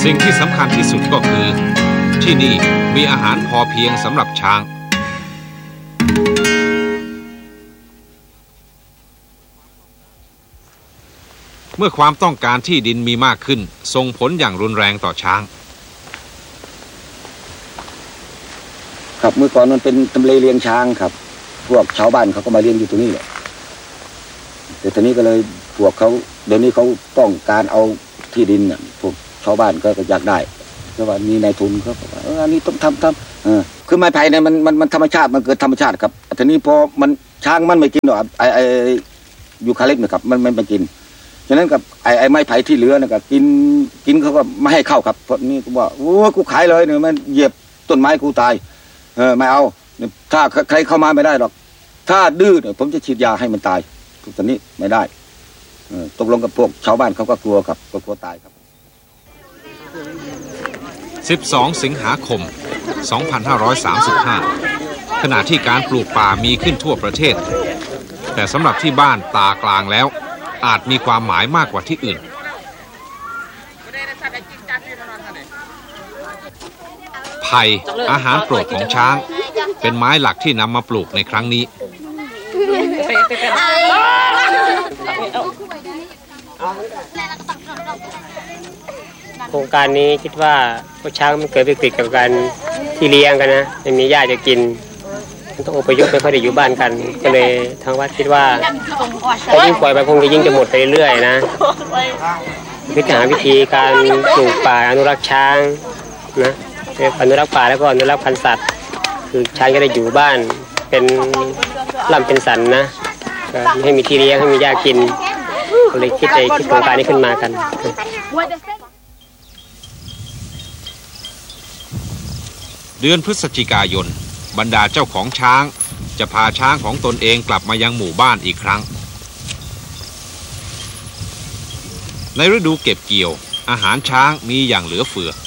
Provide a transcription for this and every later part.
สิ่งที่สำคัญที่สุดก็คือที่นี่มีอาหารพอเพียงสำหรับช้างเมื่อความต้องการที่ดินมีมากขึ้นส่งผลอย่างรุนแรงต่อช้างครับเมื่อก่อนมันเป็นทำเลเลี้ยงช้างครับพวกชาวบ้านเขาก็มาเลี้ยงอยู่ตรงนี้แหละแต่ตอนนี้ก็เลยพวกเขาเดี๋ยวนี้เขาต้องการเอาที่ดินเนี่ยพวกชาวบ้านก็อยากได้ก็ว่ามีนายทุนเขาบอกว่าอันนี้ต้องทำคือไม้ไผ่เนี่ยมันธรรมชาติมันเกิดธรรมชาติครับทีนี้พอมันช้างมันไม่กินหรอกไอยูคาลิปต์นะครับมันไม่กินฉะนั้นกับไอ้ไม้ไผ่ที่เหลือนะครับกินเขาก็ไม่ให้เข้าครับเพราะนี่กูบอกโอ้กูขายเลยเนี่ยมันเหยียบต้นไม้กูตายไม่เอาถ้าใครเข้ามาไม่ได้หรอกถ้าดื้อเนี่ยผมจะฉีดยาให้มันตายตอนนี้ไม่ได้ตกลงกับพวกชาวบ้านเขาก็กลัวครับก็กลัวตายครับ 12 สิงหาคม 2535 ขณะที่การปลูกป่ามีขึ้นทั่วประเทศแต่สำหรับที่บ้านตากลางแล้วอาจมีความหมายมากกว่าที่อื่นไผ่อาหารโปรดของช้างเป็นไม้หลักที่นำมาปลูกในครั้งนี้โครงการนี้คิดว่าพวกช้างมันเกิดวิกฤตกับการที่เลี้ยงกันนะไม่มีหญ้าจะกินมันต้องอพยพไม่ค่อยได้อยู่บ้านกันก็เลยทางวัดคิดว่าถ้ายิ่งปล่อยไปคงจะยิ่งจะหมดไปเรื่อยๆนะคิดหาวิธีการปลูกป่าอนุรักษ์ช้างนะอนุรักษ์ป่าแล้วก็อนุรักษ์พันธุ์สัตว์คือช้างจะได้อยู่บ้านเป็นล่ำเป็นสันนะให้มีที่เลี้ยงให้มีหญ้ากินก็เลยคิดโครงการนี้ขึ้นมากันเดือนพฤศจิกายนบรรดาเจ้าของช้างจะพาช้างของตนเองกลับมายังหมู่บ้านอีกครั้งในฤดูเก็บเกี่ยวอาหารช้างมีอย่างเหลือเฟือ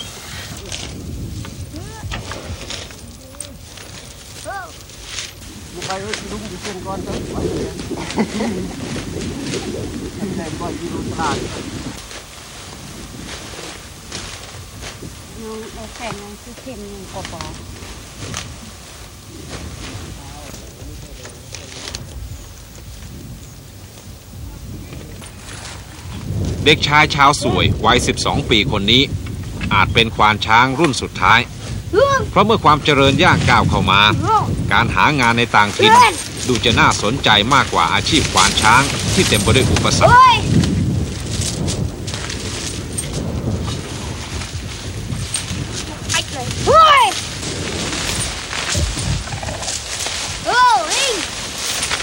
เด็กชายชาวสวยวัย12 ปีคนนี้อาจเป็นควานช้างรุ่นสุดท้ายเพราะเมื่อความเจริญย่างก้าวเข้ามาการหางานในต่างถิ่นดูจะน่าสนใจมากกว่าอาชีพควานช้างที่เต็มไปด้วยอุปสรรค